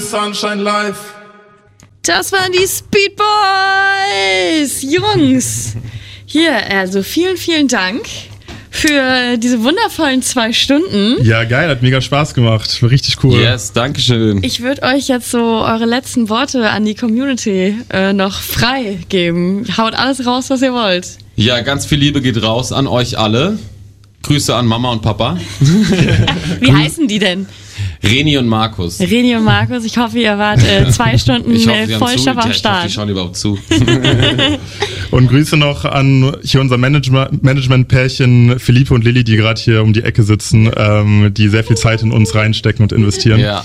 Sunshine Live. Das waren die Speed Boys. Jungs. Hier, also vielen, vielen Dank für diese wundervollen 2 Stunden. Ja, geil, hat mega Spaß gemacht. Richtig cool. Yes, dankeschön. Ich würde euch jetzt so eure letzten Worte an die Community noch frei geben. Haut alles raus, was ihr wollt. Ja, ganz viel Liebe geht raus an euch alle. Grüße an Mama und Papa. Wie heißen die denn? Reni und Markus. Reni und Markus, ich hoffe, ihr wart 2 Stunden Vollstoff am Start. Die schauen überhaupt zu. Und Grüße noch an hier unser Management-Pärchen Philippe und Lilly, die gerade hier um die Ecke sitzen, die sehr viel Zeit in uns reinstecken und investieren. Ja.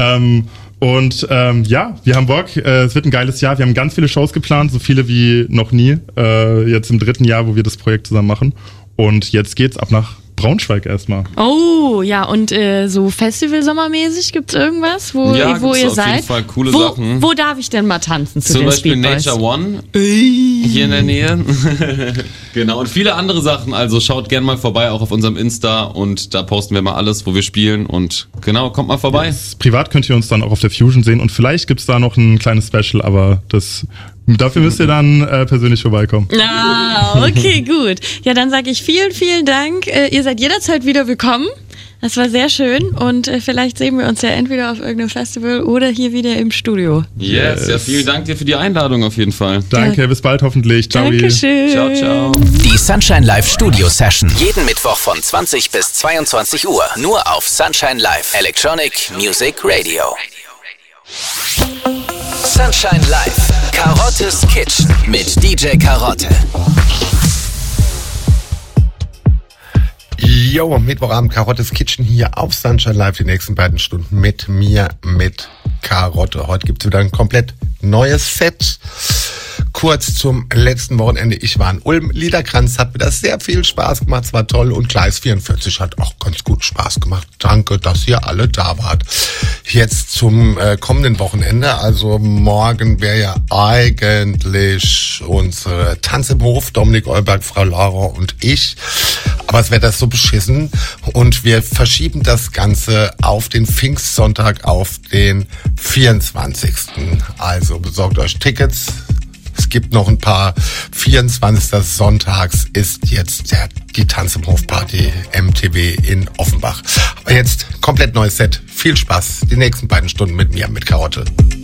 Ja, wir haben Bock. Es wird ein geiles Jahr. Wir haben ganz viele Shows geplant, so viele wie noch nie. Jetzt im 3. Jahr, wo wir das Projekt zusammen machen. Und jetzt geht's ab nach Braunschweig erstmal. Oh, ja, und so Festival-sommermäßig gibt's irgendwas, wo ihr auf seid? jeden Fall coole Sachen. Wo darf ich denn mal tanzen zu Zum den Beispiel Speed Boys? Nature One hier in der Nähe. Genau, und viele andere Sachen. Also schaut gerne mal vorbei, auch auf unserem Insta. Und da posten wir mal alles, wo wir spielen. Und genau, kommt mal vorbei. Yes. Privat könnt ihr uns dann auch auf der Fusion sehen. Und vielleicht gibt's da noch ein kleines Special, aber dafür müsst ihr dann persönlich vorbeikommen. Ah, okay, gut. Ja, dann sage ich vielen, vielen Dank. Ihr seid jederzeit wieder willkommen. Das war sehr schön und vielleicht sehen wir uns ja entweder auf irgendeinem Festival oder hier wieder im Studio. Yes, ja, vielen Dank dir für die Einladung auf jeden Fall. Danke, bis bald hoffentlich. Ciao. Dankeschön. Ciao, ciao. Die Sunshine Live Studio Session. Jeden Mittwoch von 20 bis 22 Uhr. Nur auf Sunshine Live Electronic Music Radio. Sunshine Live. Karottes Kitchen mit DJ Karotte. Yo, am Mittwochabend Karottes Kitchen hier auf Sunshine Live. Die nächsten beiden Stunden mit mir, mit Karotte. Heute gibt's wieder ein komplett neues Set. Kurz zum letzten Wochenende. Ich war in Ulm. Liederkranz hat wieder sehr viel Spaß gemacht. Es war toll. Und Gleis 44 hat auch ganz gut Spaß gemacht. Danke, dass ihr alle da wart. Jetzt zum kommenden Wochenende. Also morgen wäre ja eigentlich unsere Tanz im Hof. Dominik Eulberg, Frau Laura und ich. Aber es wäre das so beschissen. Und wir verschieben das Ganze auf den Pfingstsonntag, auf den 24. Also besorgt euch Tickets. Es gibt noch ein paar. 24. Sonntags ist jetzt die Tanz im Hof Party MTW in Offenbach. Aber jetzt komplett neues Set. Viel Spaß. Die nächsten beiden Stunden mit mir, mit Karotte.